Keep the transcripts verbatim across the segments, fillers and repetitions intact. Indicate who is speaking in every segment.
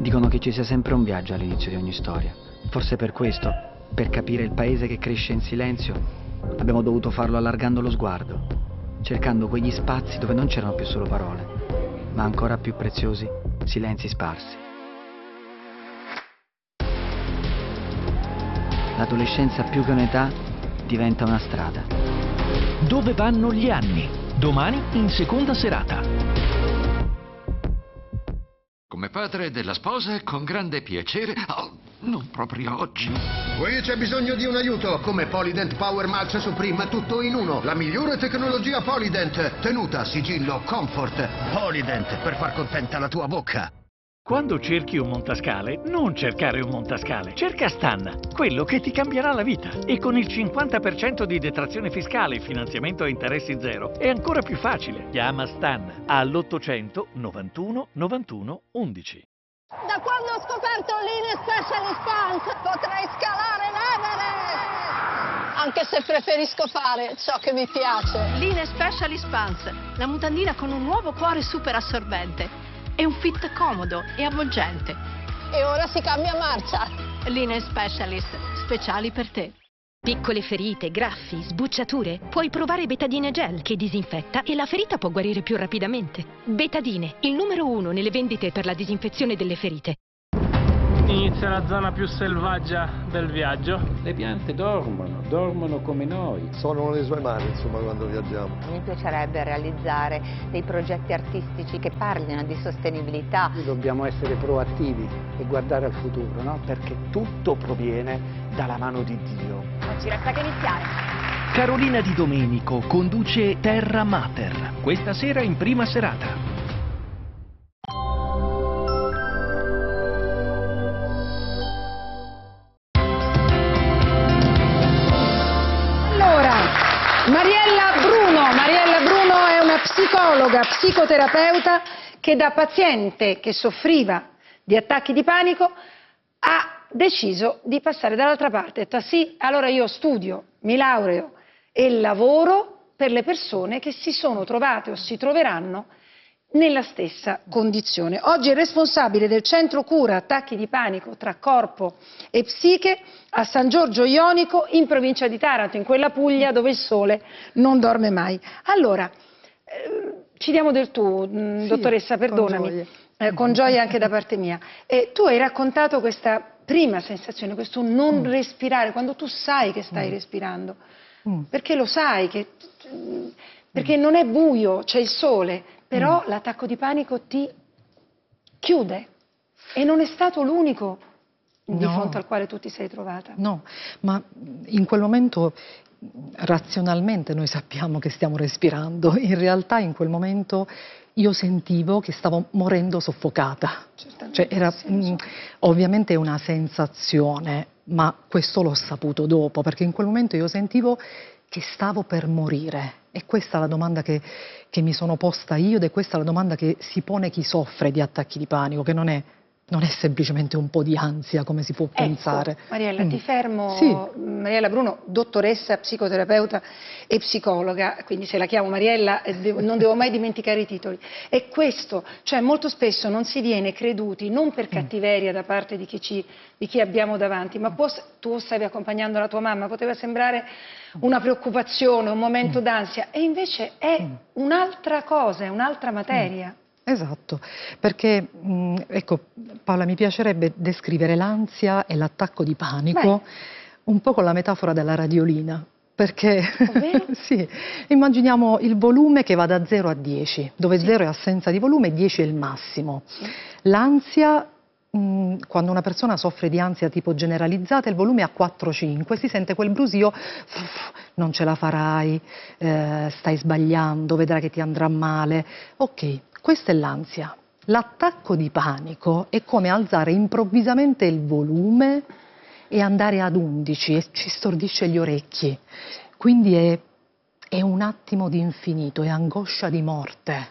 Speaker 1: Dicono che ci sia sempre un viaggio all'inizio di ogni storia. Forse per questo, per capire il paese che cresce in silenzio, abbiamo dovuto farlo allargando lo sguardo, cercando quegli spazi dove non c'erano più solo parole, ma ancora più preziosi, silenzi sparsi. L'adolescenza più che un'età diventa una strada.
Speaker 2: Dove vanno gli anni? Domani in seconda serata.
Speaker 3: Come padre della sposa, con grande piacere. Oh, non proprio oggi.
Speaker 4: Qui c'è bisogno di un aiuto. Come Polydent Power Max Supreme, tutto in uno. La migliore tecnologia Polydent. Tenuta, sigillo, comfort. Polydent, per far contenta la tua bocca.
Speaker 2: Quando cerchi un montascale, non cercare un montascale, cerca Stan, quello che ti cambierà la vita. E con il cinquanta per cento di detrazione fiscale e finanziamento a interessi zero è ancora più facile. Chiama Stan all'ottocento novantuno novantuno undici.
Speaker 5: Da quando ho scoperto l'Ine Specialist Pants potrei scalare l'Everest! Anche se preferisco fare ciò che mi piace.
Speaker 6: L'Ine Specialist Pants, la mutandina con un nuovo cuore super assorbente. È un fit comodo e avvolgente.
Speaker 5: E ora si cambia marcia.
Speaker 6: Linee Specialist, speciali per te.
Speaker 7: Piccole ferite, graffi, sbucciature. Puoi provare Betadine Gel che disinfetta e la ferita può guarire più rapidamente. Betadine, il numero uno nelle vendite per la disinfezione delle ferite.
Speaker 8: Inizia la zona più selvaggia del viaggio.
Speaker 9: Le piante dormono, dormono come noi.
Speaker 10: Sono nelle sue mani, insomma, quando viaggiamo.
Speaker 11: Mi piacerebbe realizzare dei progetti artistici che parlino di sostenibilità.
Speaker 12: Noi dobbiamo essere proattivi e guardare al futuro, no? Perché tutto proviene dalla mano di Dio.
Speaker 11: Non ci resta che iniziare.
Speaker 2: Carolina Di Domenico conduce Terra Mater, questa sera in prima serata.
Speaker 13: Mariella Bruno, Mariella Bruno è una psicologa, psicoterapeuta che da paziente che soffriva di attacchi di panico ha deciso di passare dall'altra parte. Ha detto sì, allora io studio, mi laureo e lavoro per le persone che si sono trovate o si troveranno nella stessa condizione. Oggi è responsabile del centro cura attacchi di panico tra corpo e psiche a San Giorgio Ionico in provincia di Taranto, in quella Puglia dove il sole non dorme mai. Allora, eh, ci diamo del tu, sì, dottoressa, perdonami, con gioia, eh, con gioia anche da parte mia. Eh, tu hai raccontato questa prima sensazione, questo non mm. respirare, quando tu sai che stai mm. respirando, mm. perché lo sai, che, perché non è buio, c'è il sole, però mm. l'attacco di panico ti chiude e non è stato l'unico di
Speaker 14: no.
Speaker 13: fronte al quale tu ti sei trovata.
Speaker 14: No, ma in quel momento razionalmente noi sappiamo che stiamo respirando, in realtà in quel momento io sentivo che stavo morendo soffocata. Cioè era mh, ovviamente una sensazione, ma questo l'ho saputo dopo, perché in quel momento io sentivo che stavo per morire. E questa è la domanda che, che mi sono posta io ed è questa la domanda che si pone chi soffre di attacchi di panico, che non è, non è semplicemente un po' di ansia come si può ecco, pensare.
Speaker 13: Mariella, mm. ti fermo.
Speaker 14: Sì.
Speaker 13: Mariella Bruno, dottoressa, psicoterapeuta e psicologa, quindi se la chiamo Mariella devo, non devo mai dimenticare i titoli. È questo, cioè molto spesso non si viene creduti, non per cattiveria da parte di chi, ci, di chi abbiamo davanti, ma può, tu stavi accompagnando la tua mamma, poteva sembrare una preoccupazione, un momento mm. d'ansia, e invece è mm. un'altra cosa, è un'altra materia. Mm.
Speaker 14: Esatto, perché mh, ecco Paola, mi piacerebbe descrivere l'ansia e l'attacco di panico Beh. un po' con la metafora della radiolina, perché sì, immaginiamo il volume che va da zero a dieci, dove sì. zero è assenza di volume e dieci è il massimo. Sì. L'ansia, mh, quando una persona soffre di ansia tipo generalizzata, il volume è a quattro cinque, si sente quel brusio, non ce la farai, eh, stai sbagliando, vedrai che ti andrà male, ok. Questa è l'ansia. L'attacco di panico è come alzare improvvisamente il volume e andare ad undici e ci stordisce gli orecchi. Quindi è, è un attimo di infinito, è angoscia di morte,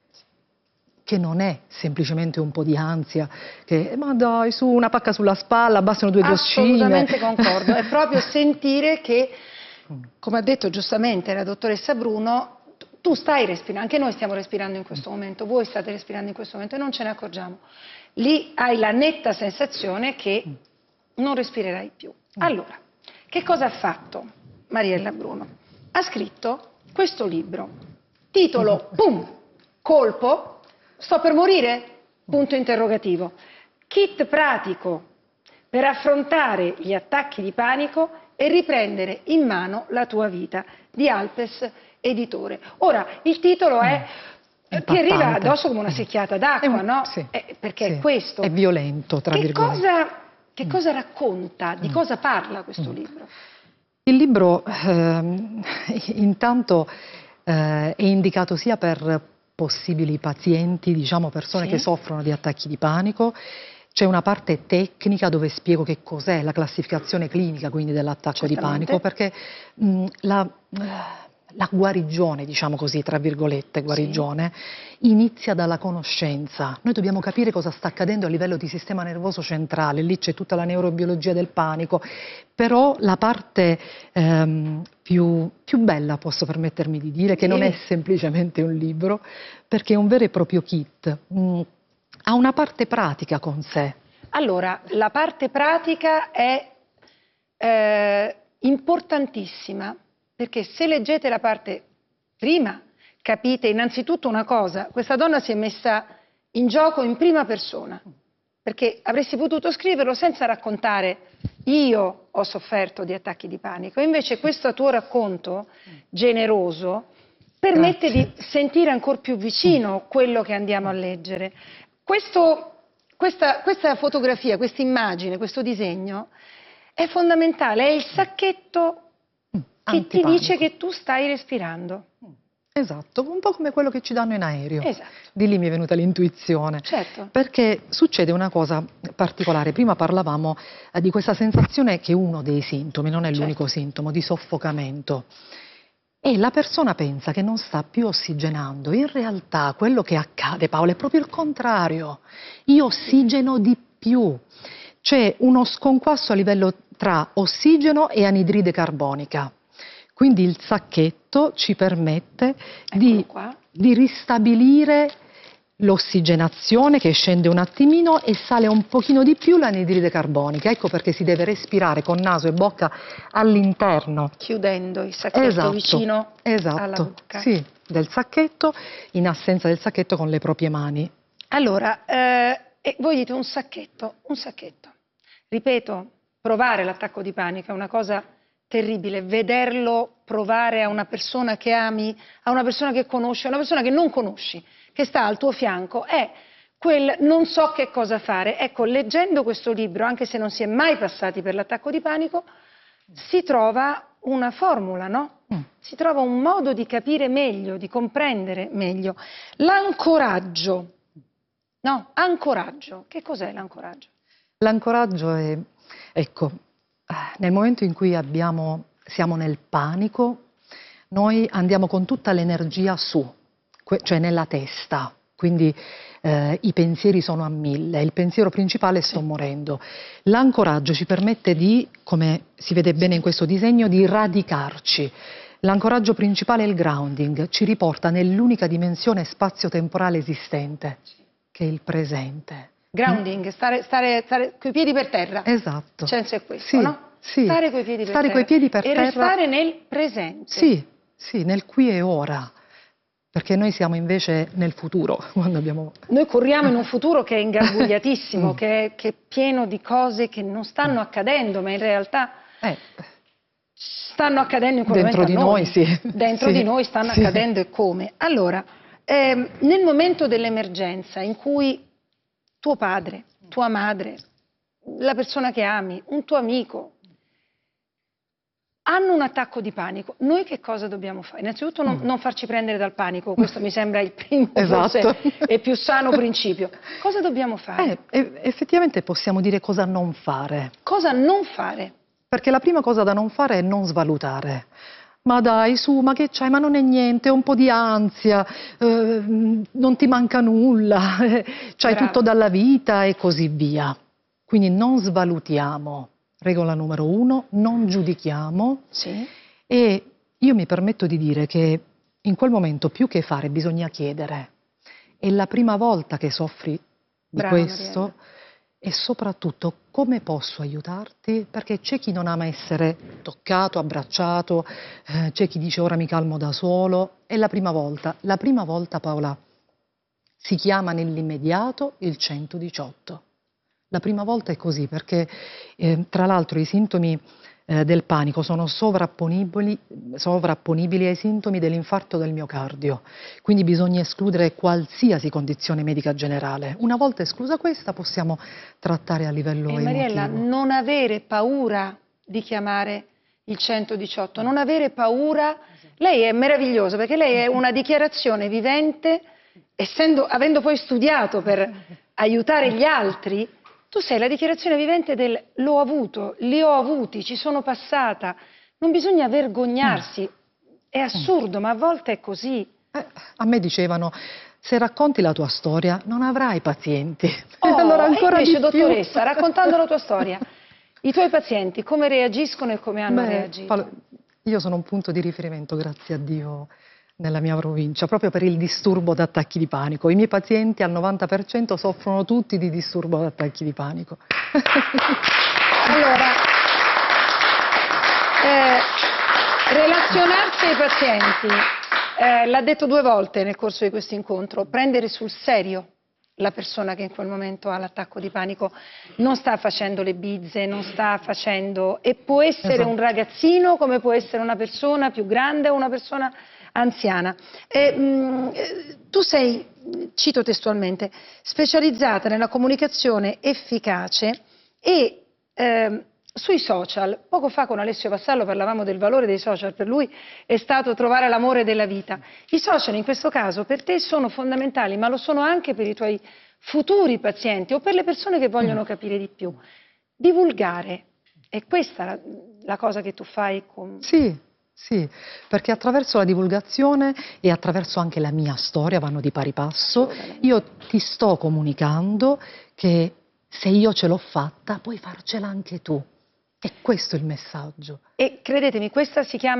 Speaker 14: che non è semplicemente un po' di ansia, che ma dai, su una pacca sulla spalla, bastano due goccine.
Speaker 13: Assolutamente concordo, è proprio sentire che, come ha detto giustamente la dottoressa Bruno, tu stai respirando, anche noi stiamo respirando in questo momento, voi state respirando in questo momento e non ce ne accorgiamo. Lì hai la netta sensazione che non respirerai più. Allora, che cosa ha fatto Mariella Bruno? Ha scritto questo libro, titolo, pum, colpo, sto per morire? Punto interrogativo. Kit pratico per affrontare gli attacchi di panico e riprendere in mano la tua vita, di Alpes Editore. Ora, il titolo è... È ti arriva addosso come una secchiata d'acqua, no?
Speaker 14: Sì,
Speaker 13: eh, perché
Speaker 14: sì.
Speaker 13: è questo.
Speaker 14: È violento, tra
Speaker 13: che
Speaker 14: virgolette.
Speaker 13: Cosa, che cosa racconta? Di cosa parla questo libro?
Speaker 14: Il libro ehm, intanto eh, è indicato sia per possibili pazienti, diciamo persone
Speaker 13: Sì.
Speaker 14: che soffrono di attacchi di panico. C'è una parte tecnica dove spiego che cos'è la classificazione clinica quindi dell'attacco di panico, perché mh, la, la guarigione, diciamo così, tra virgolette, guarigione, sì. inizia dalla conoscenza. Noi dobbiamo capire cosa sta accadendo a livello di sistema nervoso centrale, lì c'è tutta la neurobiologia del panico, però la parte ehm, più, più bella, posso permettermi di dire, che non è semplicemente un libro, perché è un vero e proprio kit. Mh, ha una parte pratica con sé.
Speaker 13: Allora, la parte pratica è eh, importantissima, perché se leggete la parte prima, capite innanzitutto una cosa: questa donna si è messa in gioco in prima persona, perché avresti potuto scriverlo senza raccontare io ho sofferto di attacchi di panico, invece questo tuo racconto generoso permette Grazie. di sentire ancora più vicino quello che andiamo a leggere. Questo, questa, questa fotografia, questa immagine, questo disegno è fondamentale, è il sacchetto che ti dice che tu stai respirando.
Speaker 14: Esatto, un po' come quello che ci danno in aereo.
Speaker 13: Esatto.
Speaker 14: Di lì mi è venuta l'intuizione.
Speaker 13: Certo.
Speaker 14: Perché succede una cosa particolare. Prima parlavamo eh, di questa sensazione che è uno dei sintomi, non è certo. l'unico sintomo, di soffocamento. E la persona pensa che non sta più ossigenando. In realtà quello che accade, Paola, è proprio il contrario. Io ossigeno di più. C'è uno sconquasso a livello tra ossigeno e anidride carbonica. Quindi il sacchetto ci permette di, di ristabilire l'ossigenazione, che scende un attimino e sale un pochino di più l'anidride carbonica. Ecco perché si deve respirare con naso e bocca all'interno.
Speaker 13: Chiudendo il sacchetto
Speaker 14: esatto,
Speaker 13: vicino
Speaker 14: esatto,
Speaker 13: alla bocca.
Speaker 14: Sì, del sacchetto, in assenza del sacchetto con le proprie mani.
Speaker 13: Allora, eh, e voi dite un sacchetto, un sacchetto. Ripeto, provare l'attacco di panico è una cosa terribile, vederlo provare a una persona che ami, a una persona che conosci, a una persona che non conosci, che sta al tuo fianco, è quel non so che cosa fare. Ecco, leggendo questo libro, anche se non si è mai passati per l'attacco di panico, si trova una formula, no? Mm. Si trova un modo di capire meglio, di comprendere meglio. L'ancoraggio, no? Ancoraggio, che cos'è l'ancoraggio?
Speaker 14: L'ancoraggio è, ecco, nel momento in cui abbiamo, siamo nel panico, noi andiamo con tutta l'energia su, cioè nella testa, quindi eh, i pensieri sono a mille, il pensiero principale è sto morendo. L'ancoraggio ci permette di, come si vede bene in questo disegno, di radicarci. L'ancoraggio principale è il grounding, ci riporta nell'unica dimensione spazio-temporale esistente, che è il presente.
Speaker 13: Grounding, stare, stare, stare coi piedi per terra.
Speaker 14: Esatto.
Speaker 13: Il senso è questo,
Speaker 14: sì,
Speaker 13: no?
Speaker 14: Sì.
Speaker 13: Stare coi piedi per
Speaker 14: stare
Speaker 13: terra.
Speaker 14: Coi piedi per
Speaker 13: e
Speaker 14: terra.
Speaker 13: restare nel presente.
Speaker 14: Sì, sì, nel qui e ora. Perché noi siamo invece nel futuro. Quando abbiamo...
Speaker 13: Noi corriamo in un futuro che è ingarbugliatissimo, che, è, che è pieno di cose che non stanno accadendo, ma in realtà eh. stanno accadendo in quel
Speaker 14: Dentro
Speaker 13: momento
Speaker 14: di
Speaker 13: a noi.
Speaker 14: noi, sì.
Speaker 13: Dentro
Speaker 14: sì.
Speaker 13: di noi stanno
Speaker 14: sì.
Speaker 13: accadendo e come. Allora, ehm, nel momento dell'emergenza in cui tuo padre, tua madre, la persona che ami, un tuo amico, hanno un attacco di panico, noi che cosa dobbiamo fare? Innanzitutto non, non farci prendere dal panico, questo mi sembra il primo
Speaker 14: esatto.
Speaker 13: forse e più sano principio. Cosa dobbiamo fare?
Speaker 14: Eh, effettivamente possiamo dire cosa non fare.
Speaker 13: Cosa non fare?
Speaker 14: Perché la prima cosa da non fare è non svalutare. Ma dai, su, ma che c'hai? Ma non è niente, è un po' di ansia, eh, non ti manca nulla, eh, c'hai
Speaker 13: Bravo.
Speaker 14: tutto dalla vita e così via. Quindi non svalutiamo. Regola numero uno, non giudichiamo.
Speaker 13: Sì.
Speaker 14: E io mi permetto di dire che in quel momento più che fare bisogna chiedere. È la prima volta che soffri di
Speaker 13: Brava,
Speaker 14: questo
Speaker 13: Mariella.
Speaker 14: e soprattutto come posso aiutarti? Perché c'è chi non ama essere toccato, abbracciato, eh, c'è chi dice ora mi calmo da solo. È la prima volta. La prima volta, Paola, si chiama nell'immediato il centodiciotto. La prima volta è così perché eh, tra l'altro i sintomi eh, del panico sono sovrapponibili, sovrapponibili ai sintomi dell'infarto del miocardio, quindi bisogna escludere qualsiasi condizione medica generale. Una volta esclusa questa possiamo trattare a livello
Speaker 13: E
Speaker 14: emotivo.
Speaker 13: Mariella, non avere paura di chiamare il centodiciotto, non avere paura. Lei è meravigliosa perché lei è una dichiarazione vivente, essendo, avendo poi studiato per aiutare gli altri. Tu sei la dichiarazione vivente del l'ho avuto, li ho avuti, ci sono passata. Non bisogna vergognarsi. È assurdo, ma a volte è così.
Speaker 14: Eh, a me dicevano, se racconti la tua storia non avrai pazienti.
Speaker 13: Oh,
Speaker 14: allora
Speaker 13: e
Speaker 14: ancora
Speaker 13: invece,
Speaker 14: di più.
Speaker 13: dottoressa, raccontando la tua storia, i tuoi pazienti come reagiscono e come hanno
Speaker 14: Beh,
Speaker 13: reagito?
Speaker 14: Paolo, io sono un punto di riferimento, grazie a Dio, nella mia provincia, proprio per il disturbo da attacchi di panico. I miei pazienti al novanta per cento soffrono tutti di disturbo da attacchi di panico.
Speaker 13: Allora, eh, relazionarsi ai pazienti, eh, l'ha detto due volte nel corso di questo incontro, prendere sul serio la persona che in quel momento ha l'attacco di panico, non sta facendo le bizze, non sta facendo... e può essere
Speaker 14: Esatto.
Speaker 13: un ragazzino come può essere una persona più grande o una persona anziana. Eh, mh, eh, tu sei, cito testualmente, specializzata nella comunicazione efficace e eh, sui social. Poco fa con Alessio Vassallo parlavamo del valore dei social, per lui è stato trovare l'amore della vita. I social in questo caso per te sono fondamentali, ma lo sono anche per i tuoi futuri pazienti o per le persone che vogliono capire di più. Divulgare, è questa la, la cosa che tu fai con...
Speaker 14: Sì. Sì, perché attraverso la divulgazione e attraverso anche la mia storia, vanno di pari passo, io ti sto comunicando che se io ce l'ho fatta puoi farcela anche tu. E questo è il messaggio.
Speaker 13: E credetemi, questa si chiama